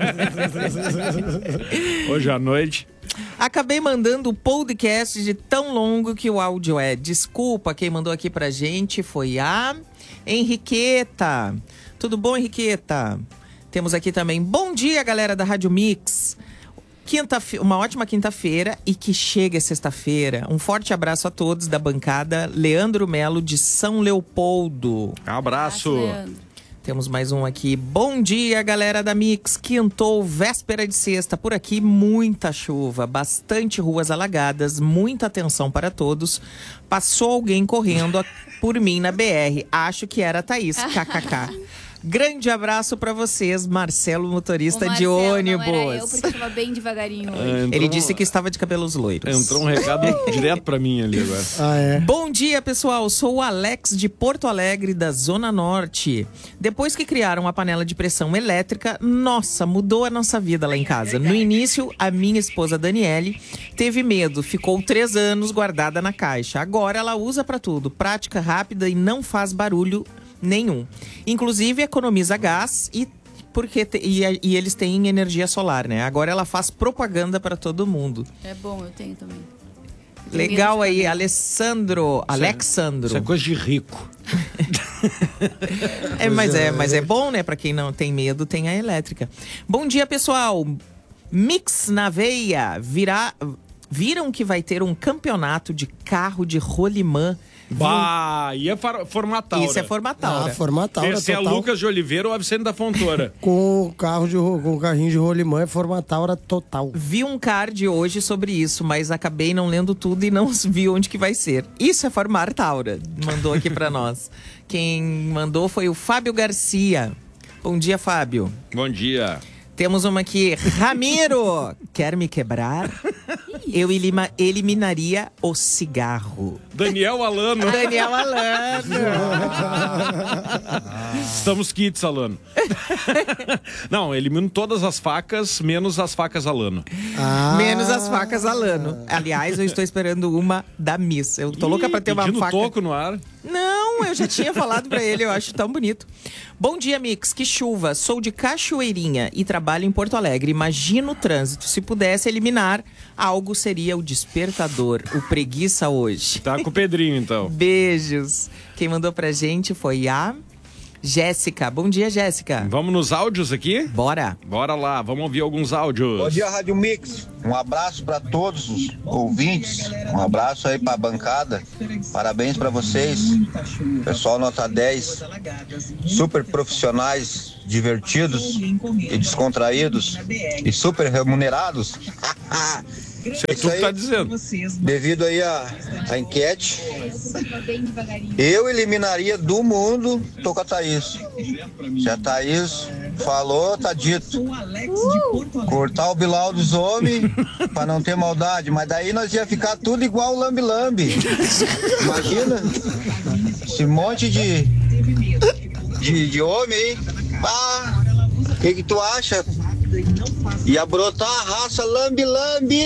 Hoje à noite. Acabei mandando o podcast de tão longo que o áudio é. Desculpa, quem mandou aqui pra gente foi a Henriqueta. Tudo bom, Henriqueta? Temos aqui também, bom dia, galera da Rádio Mix. Uma ótima quinta-feira e que chegue sexta-feira. Um forte abraço a todos da bancada. Leandro Melo, de São Leopoldo. Abraço. Temos mais um aqui. Bom dia, galera da Mix. Quintou, véspera de sexta. Por aqui, muita chuva, bastante ruas alagadas, muita atenção para todos. Passou alguém correndo por mim na BR. Acho que era a Thaís. KKK. Grande abraço pra vocês, Marcelo, motorista de ônibus. Não era eu, porque tava bem devagarinho hoje. Ele disse que estava de cabelos loiros. Entrou um recado direto pra mim ali agora. Bom dia, pessoal. Sou o Alex de Porto Alegre, da Zona Norte. Depois que criaram a panela de pressão elétrica, nossa, mudou a nossa vida lá em casa. No início, a minha esposa Daniele teve medo. Ficou 3 anos guardada na caixa. Agora ela usa pra tudo. Prática, rápida e não faz barulho nenhum. Inclusive economiza gás e eles têm energia solar, né? Agora ela faz propaganda para todo mundo. É bom, eu tenho também. Legal aí, Alexandro. Isso é coisa de rico. Mas é bom, né? Para quem não tem medo, tem a elétrica. Bom dia, pessoal. Mix na veia. Viram que vai ter um campeonato de carro de rolimã. Bah, e é Formataura. Isso é Formataura. Formataura, esse é total. Lucas de Oliveira ou Vicente da Fontoura. Com o carrinho de rolimã é Formataura total. Vi um card hoje sobre isso, mas acabei não lendo tudo e não vi onde que vai ser. Isso é Formataura. Mandou aqui pra nós. Quem mandou foi o Fábio Garcia. Bom dia, Fábio. Bom dia. Temos uma aqui. Ramiro, quer me quebrar? Eu eliminaria o cigarro. Daniel Alano. Daniel Alano. Estamos kits, Alano. Não, elimino todas as facas, menos as facas Alano. Menos as facas Alano. Aliás, eu estou esperando uma da Miss. Eu tô louca pra ter uma faca. Toco no ar. Não, Não, eu já tinha falado pra ele, eu acho tão bonito. Bom dia, Mix, que chuva. Sou de Cachoeirinha e trabalho em Porto Alegre. Imagina o trânsito. Se pudesse eliminar, algo seria o despertador, o preguiça hoje. Tá com o Pedrinho, então. Beijos. Quem mandou pra gente foi a Jéssica. Bom dia, Jéssica. Vamos nos áudios aqui? Bora. Bora lá, vamos ouvir alguns áudios. Bom dia, Rádio Mix. Um abraço para todos os ouvintes. Um abraço aí para a bancada. Parabéns para vocês. Pessoal nota 10. Super profissionais, divertidos e descontraídos e super remunerados. Isso é tudo que tá dizendo. Devido aí à enquete, eu eliminaria do mundo Toca Thaís. Se a Thaís falou, tá dito. Cortar o bilau dos homens pra não ter maldade, mas daí nós ia ficar tudo igual o lambi-lambi. Imagina esse monte de homem aí. O que tu acha? Ia brotar a raça lambi-lambi!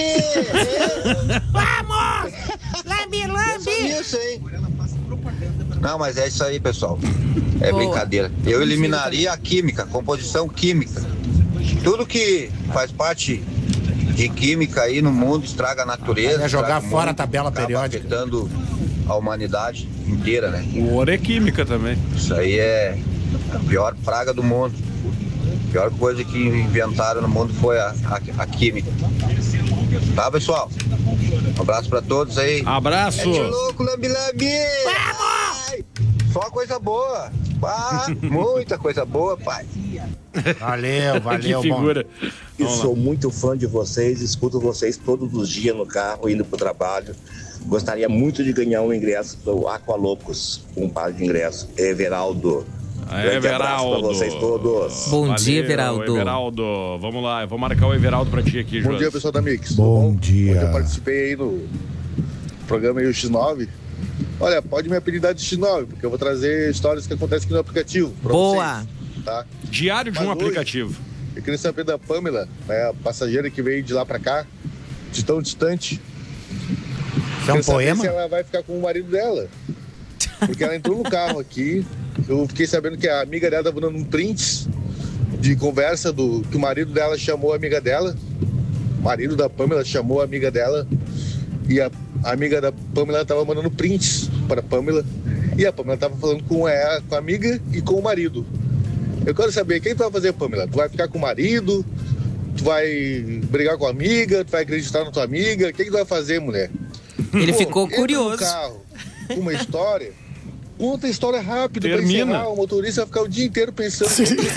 Vamos! Lambi-lambi! Isso, hein? Não, mas é isso aí, pessoal. É Boa. brincadeira. Eu eliminaria a química, composição química. Tudo que faz parte de química aí no mundo estraga a natureza. É jogar estraga o fora mundo, a tabela acaba periódica. afetando a humanidade inteira, né? O ouro é química também. Isso aí é a pior praga do mundo. A pior coisa que inventaram no mundo foi a química. Tá, pessoal? Um abraço pra todos aí. Abraço! É de louco, lambi-lambi! Só coisa boa! Muita coisa boa, pai! Valeu, Que figura. Eu sou muito fã de vocês, escuto vocês todos os dias no carro, indo pro trabalho. Gostaria muito de ganhar um ingresso do Aqualocos, um par de ingressos. Everaldo. Grande abraço pra vocês todos. Bom dia, Everaldo. Everaldo. Vamos lá, eu vou marcar o Everaldo pra ti aqui, João. Bom dia, pessoal da Mix. Bom dia. Hoje eu participei aí no programa aí, o X9. Olha, pode me apelidar de X9, porque eu vou trazer histórias que acontecem aqui no aplicativo. Boa! Vocês, tá? Diário de um aplicativo. Eu queria saber da Pamela, né, a passageira que veio de lá pra cá, de tão distante. Isso é um poema? Se ela vai ficar com o marido dela. Porque ela entrou no carro aqui, eu fiquei sabendo que a amiga dela tava dando um print de conversa que o marido dela chamou a amiga dela. O marido da Pamela chamou a amiga dela e a amiga da Pamela tava mandando prints para a Pamela e a Pamela tava falando com a amiga e com o marido. Eu quero saber, quem tu vai fazer, Pamela? Tu vai ficar com o marido? Tu vai brigar com a amiga? Tu vai acreditar na tua amiga? O que tu vai fazer, mulher? Ele ficou curioso. No carro, com uma história, conta a história rápido pra Termina. encerrar. O motorista vai ficar o dia inteiro pensando.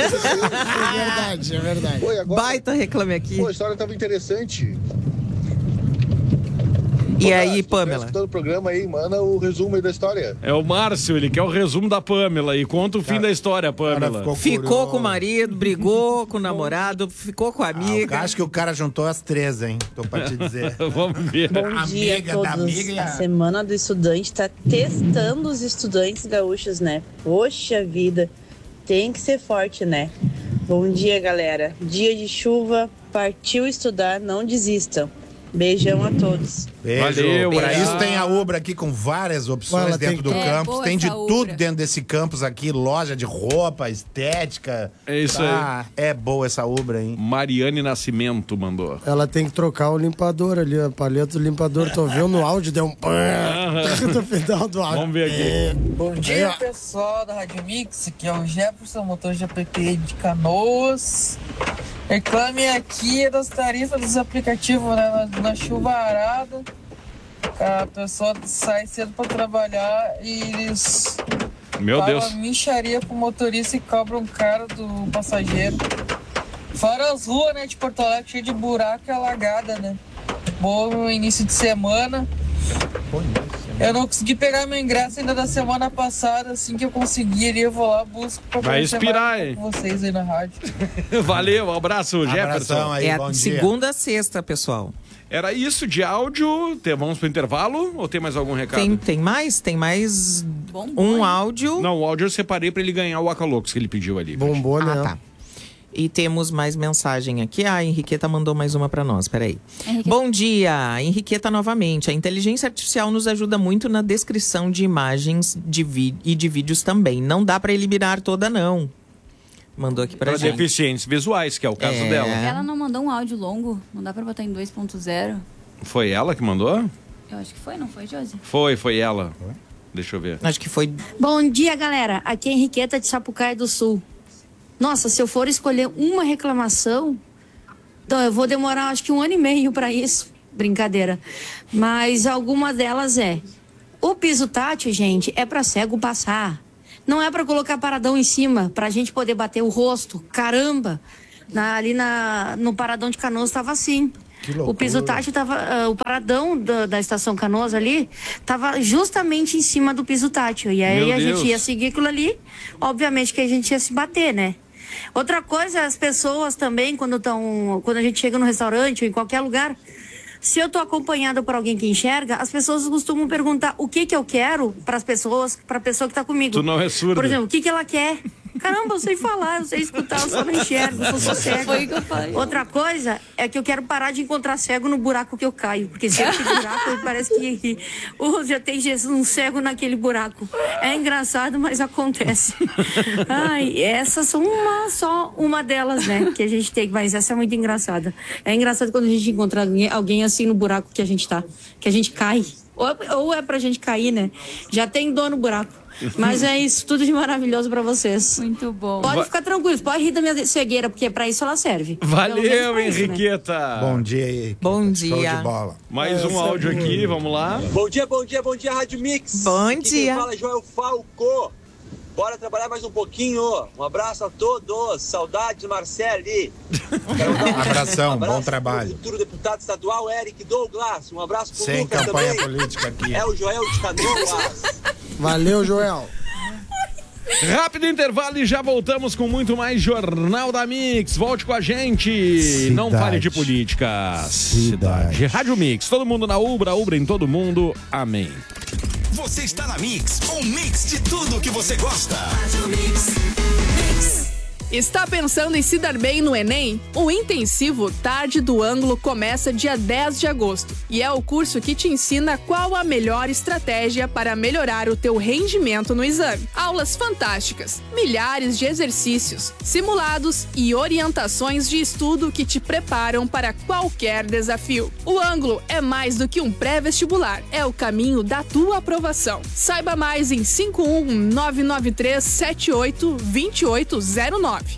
É verdade. Pô, e agora? Baita reclame aqui. Pô, a história tava interessante. E aí, se tu estiver Pamela? escutando o programa aí, manda o resumo aí da história. É o Márcio, ele quer o resumo da Pamela e conta o fim da história, Pamela. Ficou com o marido, brigou com o namorado, ficou com a amiga. Acho que o cara juntou as três, hein? Tô pra te dizer. Vamos ver. Bom dia a todos. A Semana do Estudante está testando os estudantes gaúchos, né? Poxa vida, tem que ser forte, né? Bom dia, galera. Dia de chuva, partiu estudar, não desistam. Beijão a todos. Beijo. Valeu, Pra beijo. isso tem a Ubra aqui com várias opções Ela dentro tem do tudo. campus. boa Tem de essa tudo Ubra. dentro desse campus aqui. Loja de roupa, estética. É isso aí. É boa essa Ubra, hein? Mariane Nascimento mandou. Ela tem que trocar o limpador ali, a palheta do limpador. Tô vendo no áudio, deu um no final do áudio. Vamos ver aqui. Bom dia, pessoal da Rádio Mix. Aqui é o Jefferson, motor de app de Canoas. Reclame aqui das tarifas dos aplicativos, né? Na chuva arada, a pessoa sai cedo para trabalhar e eles Meu pagam Deus. a mixaria pro motorista e cobram caro do passageiro. Fora as ruas, né, de Porto Alegre, cheio de buraco e alagada, né? Bom início de semana. Eu não consegui pegar meu ingresso ainda da semana passada. Assim que eu conseguir, eu vou lá, busco pra Vai conhecer expirar, mais hein? com vocês aí na rádio. Valeu, um abraço, Jefferson. É a segunda a sexta, pessoal. Era isso de áudio. Vamos pro intervalo ou tem mais algum recado? Tem mais um áudio. Não, o áudio eu separei pra ele ganhar o Acalocos que ele pediu ali. Bombou, né? Tá. E temos mais mensagem aqui. A Henriqueta mandou mais uma para nós. Peraí. Bom dia, Henriqueta novamente. A inteligência artificial nos ajuda muito na descrição de imagens e de vídeos também. Não dá para eliminar toda, não. Mandou aqui pra gente. Para deficientes visuais, que é o caso dela. Ela não mandou um áudio longo? Não dá pra botar em 2.0? Foi ela que mandou? Eu acho que foi, não foi, Josi? Foi ela. Deixa eu ver. Acho que foi. Bom dia, galera. Aqui é Henriqueta de Sapucaia do Sul. Nossa, se eu for escolher uma reclamação, então eu vou demorar acho que 1 ano e meio para isso. Brincadeira. Mas alguma delas o piso tátil, gente, é para cego passar. Não é para colocar paradão em cima, pra gente poder bater o rosto. Caramba! Ali no paradão de Canoas estava assim. O piso tátil tava, o paradão da estação Canoas ali, tava justamente em cima do piso tátil. E aí a gente ia seguir aquilo ali, obviamente que a gente ia se bater, né? Outra coisa, as pessoas também, quando a gente chega no restaurante ou em qualquer lugar, se eu tô acompanhada por alguém que enxerga, as pessoas costumam perguntar o que eu quero para a pessoa que tá comigo. Tu não é surda. Por exemplo, o que ela quer? Caramba, eu sei falar, eu sei escutar, eu só não enxergo, eu sou cego. Foi o que eu falei. Outra coisa é que eu quero parar de encontrar cego no buraco que eu caio. Porque sempre tem buraco, parece que já tem um cego naquele buraco. É engraçado, mas acontece. Ai, essas são só uma delas, né? Que a gente tem, mas essa é muito engraçada. É engraçado quando a gente encontra alguém assim no buraco que a gente tá, que a gente cai. Ou é pra gente cair, né? Já tem dor no buraco. Mas é isso, tudo de maravilhoso pra vocês. Muito bom. Pode ficar tranquilo, pode rir da minha cegueira, porque pra isso ela serve. Valeu, isso, Henriqueta. Né? Bom dia aí. Bom dia. Show de bola. Mais um áudio aqui, vamos lá. Bom dia, Rádio Mix. Bom Aqui dia. Quem fala é Joel Falco. Bora trabalhar mais um pouquinho. Um abraço a todos. Saudades, Marcele. Abração, bom trabalho. Futuro deputado estadual, Eric Douglas. Um abraço pro Sem Lucas campanha também. política aqui. É o Joel de Canoas. Valeu, Joel. Rápido intervalo e já voltamos com muito mais Jornal da Mix. Volte com a gente. Não fale de política. Cidade. Rádio Mix. Todo mundo na Ubra em todo mundo. Amém. Você está na Mix, um mix de tudo que você gosta. Está pensando em se dar bem no Enem? O intensivo Tarde do Ângulo começa dia 10 de agosto e é o curso que te ensina qual a melhor estratégia para melhorar o teu rendimento no exame. Aulas fantásticas, milhares de exercícios, simulados e orientações de estudo que te preparam para qualquer desafio. O Ângulo é mais do que um pré-vestibular, é o caminho da tua aprovação. Saiba mais em 51993782809.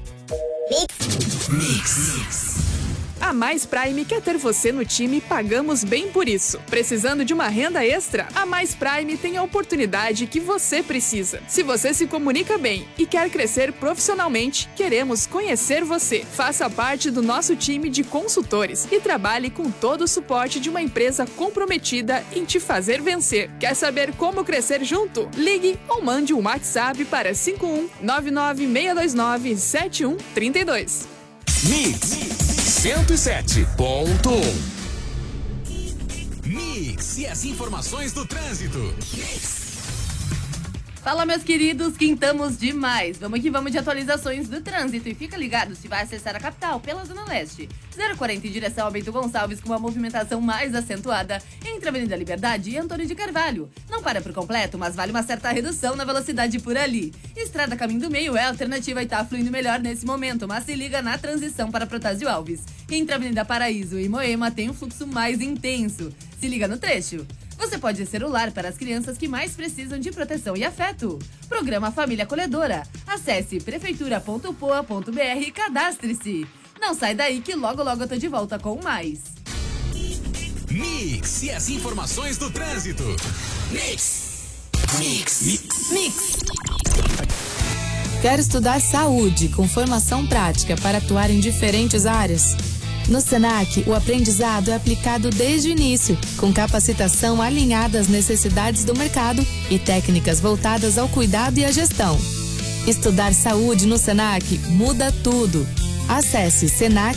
Mix. A Mais Prime quer ter você no time e pagamos bem por isso. Precisando de uma renda extra? A Mais Prime tem a oportunidade que você precisa. Se você se comunica bem e quer crescer profissionalmente, queremos conhecer você. Faça parte do nosso time de consultores e trabalhe com todo o suporte de uma empresa comprometida em te fazer vencer. Quer saber como crescer junto? Ligue ou mande um WhatsApp para 51996297132. Mix 107.1. Mix e as informações do trânsito. Fala, meus queridos, quintamos demais. Vamos que vamos de atualizações do trânsito. E fica ligado se vai acessar a capital pela Zona Leste. 040 em direção a Bento Gonçalves com uma movimentação mais acentuada entre a Avenida Liberdade e Antônio de Carvalho. Não para por completo, mas vale uma certa redução na velocidade por ali. Estrada Caminho do Meio é a alternativa e tá fluindo melhor nesse momento, mas se liga na transição para Protásio Alves. Entre a Avenida Paraíso e Moema tem um fluxo mais intenso. Se liga no trecho. Você pode ser o lar para as crianças que mais precisam de proteção e afeto. Programa Família Acolhedora. Acesse prefeitura.poa.br e cadastre-se. Não sai daí que logo eu tô de volta com mais. Mix e as informações do trânsito. Mix. Quer estudar saúde com formação prática para atuar em diferentes áreas? No Senac, o aprendizado é aplicado desde o início, com capacitação alinhada às necessidades do mercado e técnicas voltadas ao cuidado e à gestão. Estudar saúde no Senac muda tudo. Acesse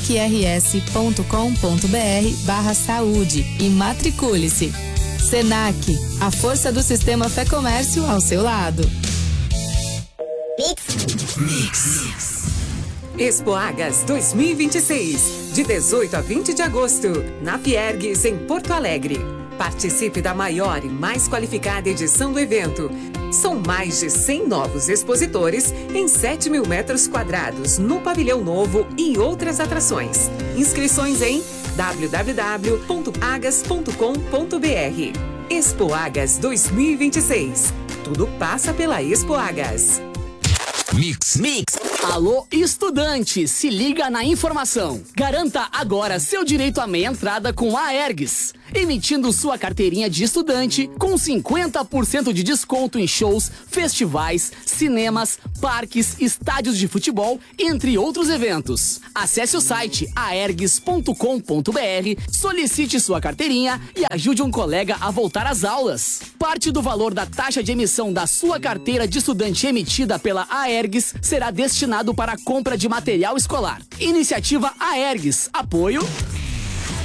senacrs.com.br/saúde e matricule-se. Senac, a força do sistema Fé Comércio ao seu lado. Mix. Expoagas 2026, de 18 a 20 de agosto, na Fiergues, em Porto Alegre. Participe da maior e mais qualificada edição do evento. São mais de 100 novos expositores em 7 mil metros quadrados no Pavilhão Novo e outras atrações. Inscrições em www.agas.com.br. Expoagas 2026. Tudo passa pela Expoagas. Mix. Alô, estudante, se liga na informação. Garanta agora seu direito à meia entrada com a Aergs, emitindo sua carteirinha de estudante com 50% de desconto em shows, festivais, cinemas, parques, estádios de futebol, entre outros eventos. Acesse o site aergs.com.br, solicite sua carteirinha e ajude um colega a voltar às aulas. Parte do valor da taxa de emissão da sua carteira de estudante emitida pela Aergs será destinado para a compra de material escolar. Iniciativa Aergs. Apoio